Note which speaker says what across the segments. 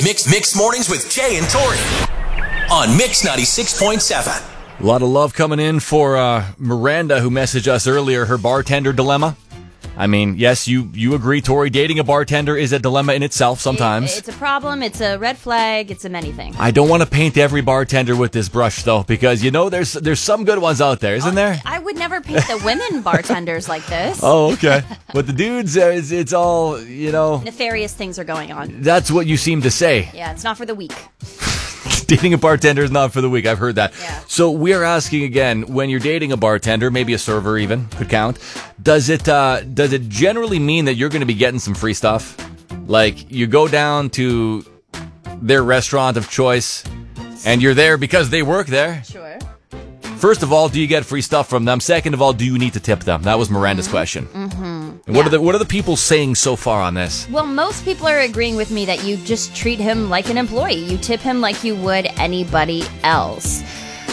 Speaker 1: Mixed Mornings with Jay and Tori on Mix 96.7.
Speaker 2: A lot of love coming in for Miranda, who messaged us earlier, her bartender dilemma. I mean, yes, you agree, Tori, dating a bartender is a dilemma in itself sometimes.
Speaker 3: It's a problem, it's a red flag, it's a many thing.
Speaker 2: I don't want to paint every bartender with this brush, though, because, there's some good ones out there, isn't there?
Speaker 3: I would never paint the women bartenders like this.
Speaker 2: Oh, okay. But the dudes, it's all,
Speaker 3: Nefarious things are going on.
Speaker 2: That's what you seem to say.
Speaker 3: Yeah, it's not for the weak.
Speaker 2: Dating a bartender is not for the weak. I've heard that.
Speaker 3: Yeah.
Speaker 2: So we're asking again, when you're dating a bartender, maybe a server even, could count, does it generally mean that you're going to be getting some free stuff? Like, you go down to their restaurant of choice, and you're there because they work there?
Speaker 3: Sure.
Speaker 2: First of all, do you get free stuff from them? Second of all, do you need to tip them? That was Miranda's question. And what are the people saying so far on this?
Speaker 3: Well, most people are agreeing with me that you just treat him like an employee. You tip him like you would anybody else.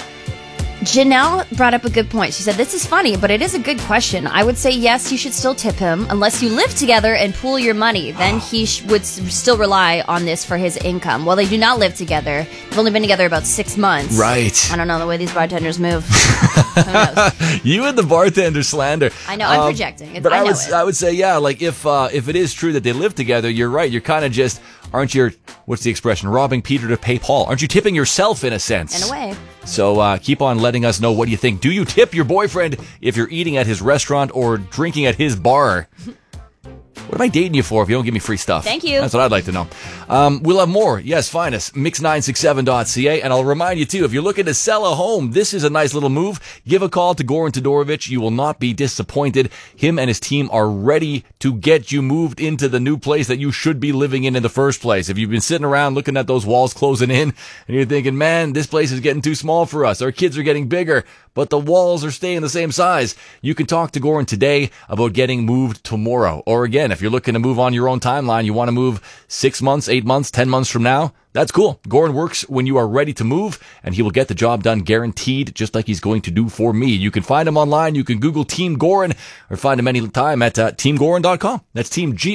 Speaker 3: Janelle brought up a good point. She said, this is funny, but it is a good question. I would say, yes, you should still tip him unless you live together and pool your money. Then he would still rely on this for his income. Well, they do not live together. They've only been together about 6 months.
Speaker 2: Right.
Speaker 3: I don't know the way these bartenders move. Who knows?
Speaker 2: You and the bartender slander.
Speaker 3: I know, I'm projecting.
Speaker 2: But I would say, yeah, like if it is true that they live together, you're right. You're kind of just, aren't you, what's the expression, robbing Peter to pay Paul? Aren't you tipping yourself in a sense?
Speaker 3: In a way.
Speaker 2: So keep on letting us know, what do you think? Do you tip your boyfriend if you're eating at his restaurant or drinking at his bar? What am I dating you for if you don't give me free stuff?
Speaker 3: Thank you.
Speaker 2: That's what I'd like to know. We'll have more. Yes, find us, mix967.ca. And I'll remind you, too, if you're looking to sell a home, this is a nice little move. Give a call to Goran Todorovic. You will not be disappointed. Him and his team are ready to get you moved into the new place that you should be living in the first place. If you've been sitting around looking at those walls closing in and you're thinking, man, this place is getting too small for us. Our kids are getting bigger, but the walls are staying the same size. You can talk to Goran today about getting moved tomorrow. Or again, if you're looking to move on your own timeline, you want to move 6 months, 8 months, 10 months from now, that's cool. Goran works when you are ready to move, and he will get the job done guaranteed, just like he's going to do for me. You can find him online. You can Google Team Goran or find him anytime at teamgoran.com. That's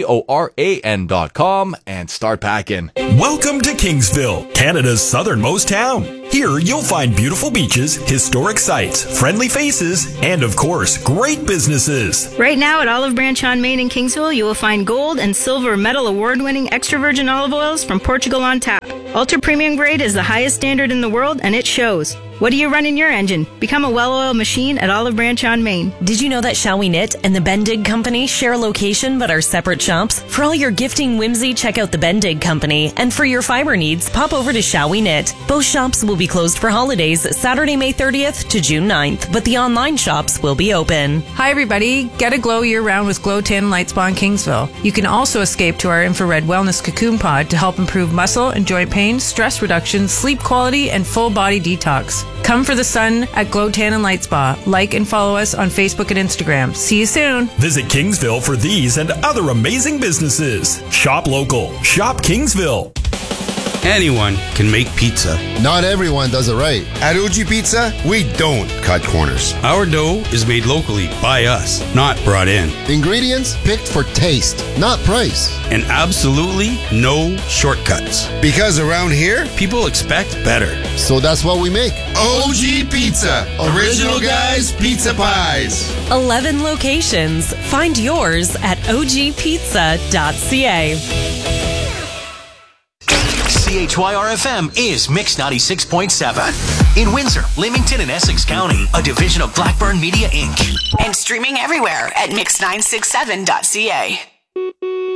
Speaker 2: teamgoran.com, and start packing.
Speaker 4: Welcome to Kingsville, Canada's southernmost town. Here you'll find beautiful beaches, historic sites, friendly faces, and of course, great businesses.
Speaker 5: Right now at Olive Branch on Main in Kingsville, you will find gold and silver medal award-winning extra virgin olive oils from Portugal on tap. Ultra premium grade is the highest standard in the world, and it shows. What do you run in your engine? Become a well-oiled machine at Olive Branch on Main.
Speaker 6: Did you know that Shall We Knit and the Bendig Company share a location but are separate shops? For all your gifting whimsy, check out the Bendig Company. And for your fiber needs, pop over to Shall We Knit. Both shops will be closed for holidays Saturday, May 30th to June 9th, but the online shops will be open.
Speaker 7: Hi everybody, get a glow year-round with Glow Tan Light Spa in Kingsville. You can also escape to our infrared wellness cocoon pod to help improve muscle and joint pain, stress reduction, sleep quality, and full body detox. Come for the sun at Glow Tan and Light Spa. Like and follow us on Facebook and Instagram. See you soon.
Speaker 4: Visit Kingsville for these and other amazing businesses. Shop local. Shop Kingsville.
Speaker 8: Anyone can make pizza.
Speaker 9: Not everyone does it right. At OG Pizza, we don't cut corners.
Speaker 8: Our dough is made locally by us, not brought in.
Speaker 9: Ingredients picked for taste, not price.
Speaker 8: And absolutely no shortcuts.
Speaker 9: Because around here,
Speaker 8: people expect better.
Speaker 9: So that's what we make. OG Pizza. Original guys, pizza pies.
Speaker 6: 11 locations. Find yours at ogpizza.ca.
Speaker 1: CHYR-FM is Mix 96.7. In Windsor, Leamington, and Essex County, a division of Blackburn Media, Inc.
Speaker 10: And streaming everywhere at mix967.ca.